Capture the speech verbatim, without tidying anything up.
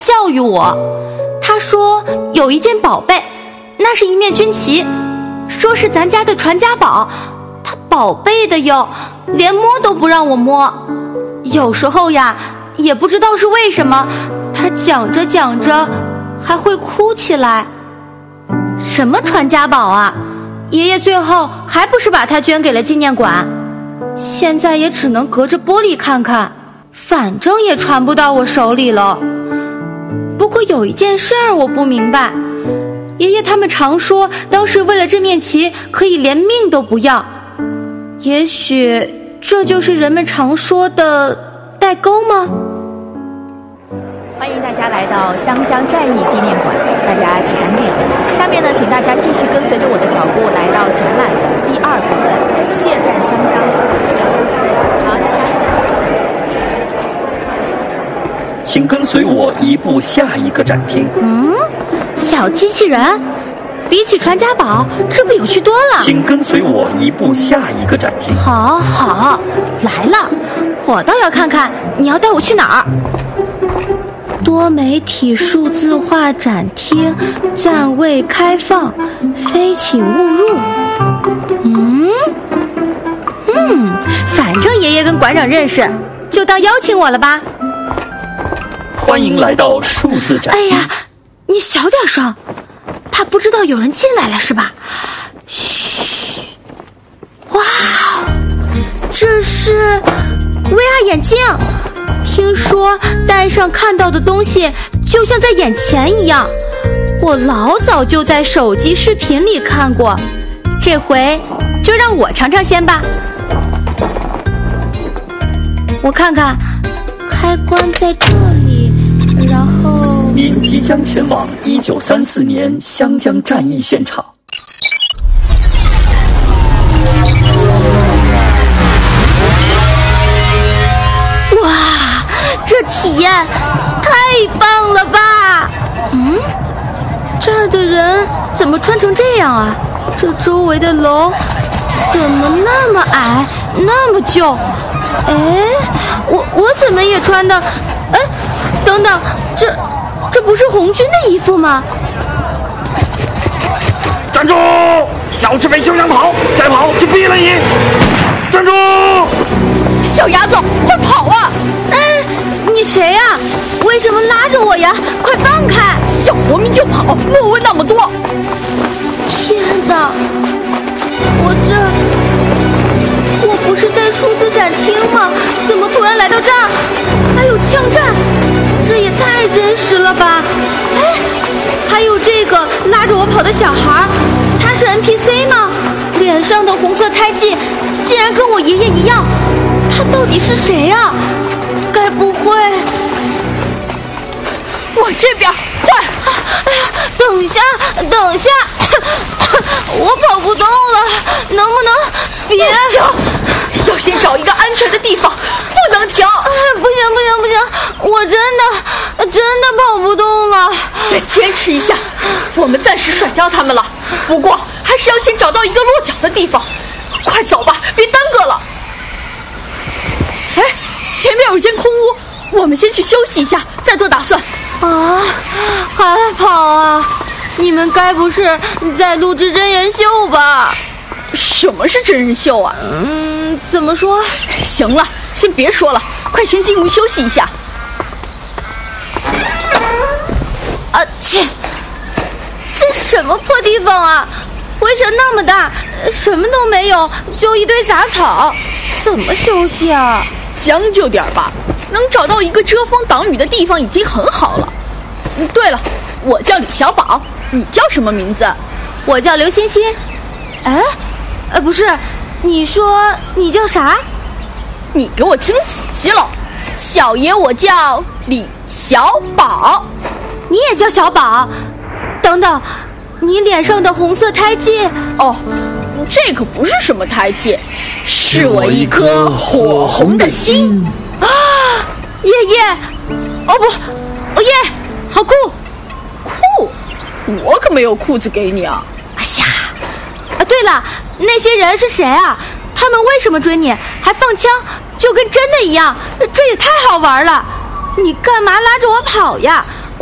教育我。他说有一件宝贝，那是一面军旗，说是咱家的传家宝，他宝贝的哟，连摸都不让我摸。有时候呀，也不知道是为什么，他讲着讲着还会哭起来。什么传家宝啊，爷爷最后还不是把它捐给了纪念馆，现在也只能隔着玻璃看看，反正也传不到我手里了。不过有一件事儿我不明白，爷爷他们常说当时为了这面旗可以连命都不要，也许这就是人们常说的代沟吗？ 欢迎大家来到湘江战役纪念馆，大家请安静。下面呢，请大家继续跟随着我的脚步来到展览的第二部分——血战湘江。好，大家请跟随我移步下一个展厅。 嗯，小机器人，比起传家宝，这不有趣多了。 请跟随我移步下一个展厅。 好好，来了，我倒要看看你要带我去哪儿。多媒体数字化展厅暂未开放，非请勿入。嗯嗯，反正爷爷跟馆长认识，就当邀请我了吧。 欢迎来到数字展厅。 哎呀，你小点声，怕不知道有人进来了是吧？嘘。哇哦，这是 V R 眼镜。听说戴上看到的东西就像在眼前一样，我老早就在手机视频里看过，这回就让我尝尝鲜吧。我看看，开关在这里，然后您即将前往一九三四年湘江战役现场。 这体验太棒了吧！嗯，这儿的人怎么穿成这样啊？这周围的楼怎么那么矮，那么旧？哎，我我怎么也穿的？哎，等等，这这不是红军的衣服吗？ 站住！小赤匪休想跑，再跑就毙了你！站住！ 小鸭子，快跑啊！ 哎，你谁呀？为什么拉着我呀？快放开！ 小活命就跑，莫问那么多。 天哪，我这我不是在数字展厅吗？怎么突然来到这儿？还有枪战，这也太真实了吧！哎，还有这个拉着我跑的小孩，他是 N P C 吗？脸上的红色胎记竟然跟我爷爷一样，他到底是谁啊？该不会…… 往这边，快！ 哎呀，等一下，等一下，我跑不动了，能不能别？ 不行，要先找一个安全的地方，不能停。 哎，不行不行不行，我真的真的跑不动了。 再坚持一下，我们暂时甩掉他们了。不过还是要先找到一个落脚的地方。快走吧，别耽搁了。哎，前面有一间空屋，我们先去休息一下，再做打算。 啊，还跑啊？你们该不是在录制真人秀吧？ 什么是真人秀啊？ 嗯，怎么说？ 行了，先别说了，快先进屋休息一下。 啊切！这什么破地方啊？灰尘那么大，什么都没有，就一堆杂草，怎么休息啊？ 将就点吧，能找到一个遮风挡雨的地方已经很好了。嗯，对了，我叫李小宝，你叫什么名字？ 我叫刘欣欣。哎，呃，不是，你说你叫啥？ 你给我听仔细了，小爷我叫李小宝。 你也叫小宝？等等，你脸上的红色胎记…… 哦，这可不是什么胎记，是我一颗火红的心啊！爷爷，哦不，哦耶，好酷！ 酷？我可没有裤子给你啊！ 哎呀，啊，对了，那些人是谁啊？他们为什么追你，还放枪，就跟真的一样？这也太好玩了！你干嘛拉着我跑呀？